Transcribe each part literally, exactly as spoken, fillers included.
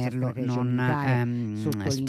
Merlo strategia non militare, ehm, sottolineando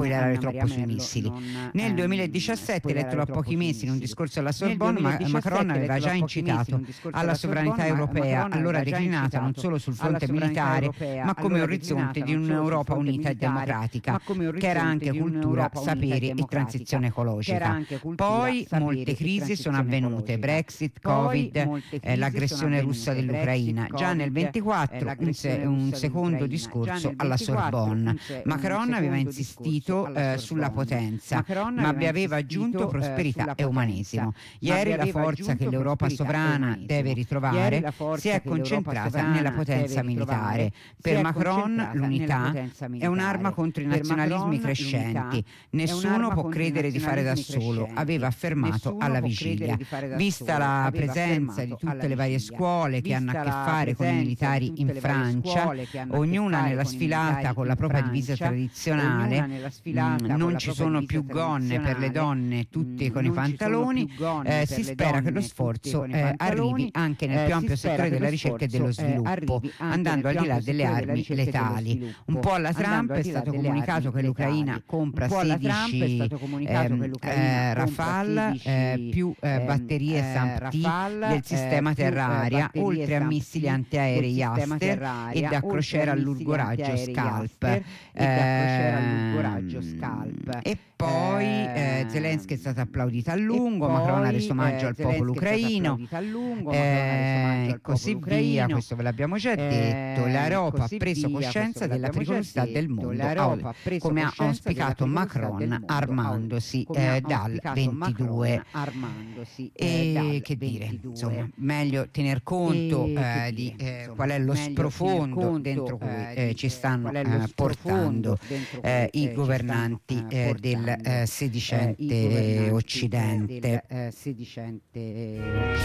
spoilerare Anna troppo Maria sui Merlo missili. non, Nel ehm, duemiladiciassette, spoilerare letto da troppo pochi sui mesi in un missili. discorso alla Nel Sorbonne, Ma- duemiladiciassette, Macron aveva letto già da pochi mesi in incitato un discorso alla alla sovranità Sorbonne, Ma- europea, Macron allora aveva già declinata non incitato solo sul alla fronte sovranità militare, europea, ma come allora orizzonte declinata di non solo sul un'Europa fronte unita e militare, democratica, ma come che era orizzonte anche di cultura, un'Europa unita e saperi e democratica, transizione che era ecologica. anche cultura, Poi saperi molte e crisi sono transizione avvenute: ecologica. Brexit, Poi Covid, molte eh, crisi l'aggressione sono russa avvenute: dell'Ucraina. Brexit, Già nel Covid, eh, ventiquattro un, se- l'aggressione un russa secondo dell'Ucraina. Già discorso nel alla ventiquattro Sorbonne. un, se- un Macron aveva secondo insistito discorso alla eh, sulla Sorbonne. potenza, Macron ma aveva aveva aggiunto insistito, eh, prosperità sulla e potenza, umanesimo. ma Ieri vi la aveva forza che aggiunto l'Europa prosperità e sovrana umanesimo. deve Ieri ritrovare la forza si è che l'Europa concentrata sovrana nella deve potenza ritrovare militare. si Per è Macron concentrata nella l'unità potenza è militare. un'arma contro i Per nazionalismi Macron crescenti. l'unità è Nessuno un'arma può contro i credere di fare da nazionalismi solo, crescenti. aveva affermato Nessuno alla può vigilia. credere di fare da Vista solo, la aveva presenza di affermato tutte alla le varie vigilia. scuole che hanno a Vista che la fare con i presenza di militari tutte in le varie Francia, scuole che hanno a che ognuna fare nella con i sfilata militari con la in propria divisa Francia, tradizionale, ognuna nella sfilata mm, con non la ci propria sono divisa più gonne per le tradizionale, donne, tutti mm, con i non ci sono pantaloni. più gonne Eh, per si le spera che lo donne, tutti sforzo con i eh, pantaloni. arrivi anche nel Eh, più si ampio spera settore che della lo ricerca e sforzo, dello eh, sviluppo, arrivi anche andando nel al più di là ampio delle settore della armi ricerca e dello letali. sviluppo, Un po' alla andando Trump al è di là stato delle comunicato armi che l'Ucraina letali. compra Un po' alla Trump è sedici stato comunicato ehm, che l'Ucraina eh, compra Rafale, sedici eh, più eh, ehm, batterie eh, SAMP-T Rafale, del eh, sistema più, eh, terra-aria, batterie oltre a SAMP-T missili del antiaerei sistema Aster e terra-aria, da oltre crociera a a missili lungo raggio antiaerei Scalp. Aster e da crociera a lungo raggio Ehm, Scalp. E poi eh, Zelensky è stato Ehm, applaudito a e lungo, Macron ha reso poi omaggio eh, al popolo Zelensky è stato ucraino, applaudito a lungo, Macron ha reso omaggio e al così popolo via. ucraino, Questo ve l'abbiamo già detto. eh, L'Europa ha così preso via, questo coscienza ve della l'abbiamo già pericolosità del detto. mondo, L'Europa ha preso come ha coscienza della auspicato pericolosità del Macron mondo, armandosi come ha eh, dal auspicato ventidue. Macron armandosi eh, E dal che dire, ventidue. insomma, meglio tener conto E che eh, di dire, eh, insomma, qual è lo meglio tener sprofondo conto, dentro cui eh, eh, di, ci eh, stanno qual è lo eh, portando sprofondo dentro cui, eh, eh, i ci stanno, governanti eh, eh, del portando, eh, eh, i sedicente governanti, eh, Occidente. del eh, sedicente